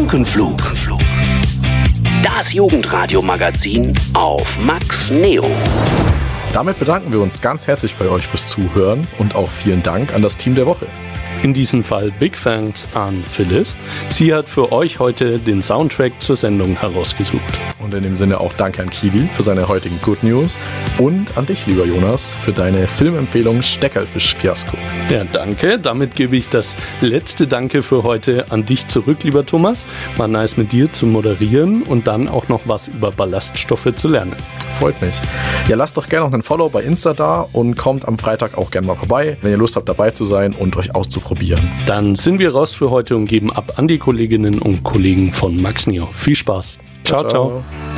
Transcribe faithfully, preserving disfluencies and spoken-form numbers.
Funkenflug. Das Jugendradio-Magazin auf Max Neo. Damit bedanken wir uns ganz herzlich bei euch fürs Zuhören und auch vielen Dank an das Team der Woche. In diesem Fall Big Thanks an Phyllis. Sie hat für euch heute den Soundtrack zur Sendung herausgesucht. Und in dem Sinne auch Danke an Kili für seine heutigen Good News und an dich, lieber Jonas, für deine Filmempfehlung Steckerlfisch-Fiasko. Ja, danke. Damit gebe ich das letzte Danke für heute an dich zurück, lieber Thomas. War nice mit dir zu moderieren und dann auch noch was über Ballaststoffe zu lernen. Freut mich. Ja, lasst doch gerne noch einen Follow bei Insta da und kommt am Freitag auch gerne mal vorbei, wenn ihr Lust habt, dabei zu sein und euch auszuprobieren. Dann sind wir raus für heute und geben ab an die Kolleginnen und Kollegen von Max Neo. Viel Spaß. Ciao, ciao. ciao.